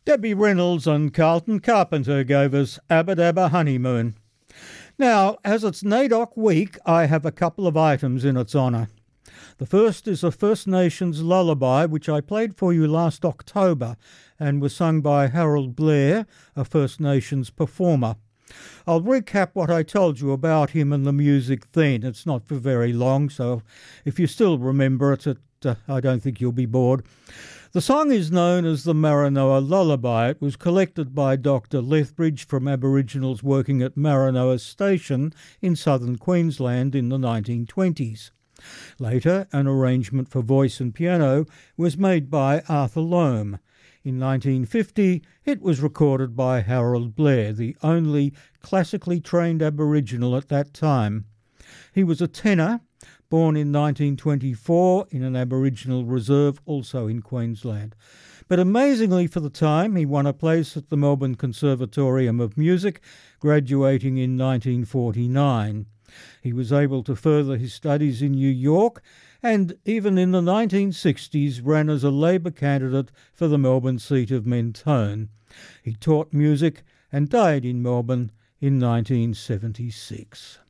Debbie Reynolds and Carlton Carpenter gave us Abba Dabba Honeymoon. Now, as it's NAIDOC week, I have a couple of items in its honour. The first is a First Nations lullaby which I played for you last October and was sung by Harold Blair, a First Nations performer. I'll recap what I told you about him and the music then. It's not for very long, so if you still remember it, I don't think you'll be bored. The song is known as the Maranoa Lullaby. It was collected by Dr. Lethbridge from Aboriginals working at Maranoa Station in southern Queensland in the 1920s. Later, an arrangement for voice and piano was made by Arthur Loam. In 1950, it was recorded by Harold Blair, the only classically trained Aboriginal at that time. He was a tenor, born in 1924 in an Aboriginal reserve also in Queensland. But amazingly for the time, he won a place at the Melbourne Conservatorium of Music, graduating in 1949. He was able to further his studies in New York and even in the 1960s ran as a Labor candidate for the Melbourne seat of Mentone. He taught music and died in Melbourne in 1976.